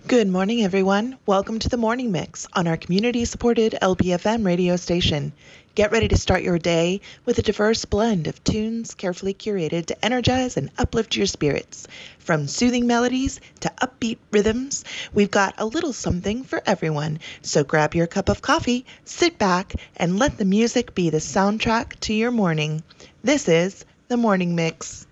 Good morning, everyone. Welcome to the Morning Mix on our community-supported LPFM radio station. Get ready to start your day with a diverse blend of tunes carefully curated to energize and uplift your spirits. From soothing melodies to upbeat rhythms, we've got a little something for everyone. So grab your cup of coffee, sit back, and let the music be the soundtrack to your morning. This is the Morning Mix.